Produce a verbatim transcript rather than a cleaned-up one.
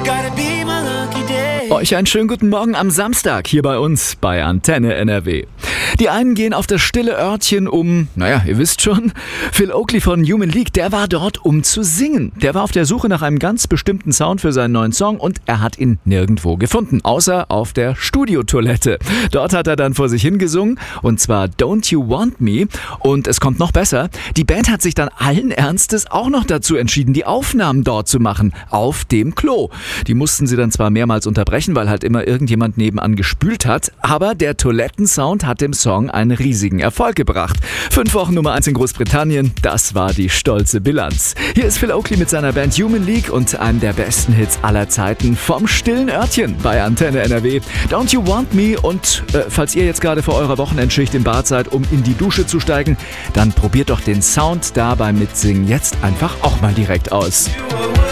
Euch einen schönen guten Morgen am Samstag hier bei uns bei Antenne N R W. Die einen gehen auf das stille Örtchen um, naja, ihr wisst schon, Phil Oakley von Human League, der war dort, um zu singen. Der war auf der Suche nach einem ganz bestimmten Sound für seinen neuen Song und er hat ihn nirgendwo gefunden, außer auf der Studiotoilette. Dort hat er dann vor sich hingesungen und zwar Don't You Want Me und es kommt noch besser, die Band hat sich dann allen Ernstes auch noch dazu entschieden, die Aufnahmen dort zu machen, auf dem Klo. Die mussten sie dann zwar mehrmals unterbrechen, weil halt immer irgendjemand nebenan gespült hat, aber der Toilettensound hat dem Song einen riesigen Erfolg gebracht. Fünf Wochen Nummer eins in Großbritannien, das war die stolze Bilanz. Hier ist Phil Oakley mit seiner Band Human League und einem der besten Hits aller Zeiten vom stillen Örtchen bei Antenne N R W. Don't You Want Me und äh, falls ihr jetzt gerade vor eurer Wochenendschicht im Bad seid, um in die Dusche zu steigen, dann probiert doch den Sound da beim Mitsingen jetzt einfach auch mal direkt aus.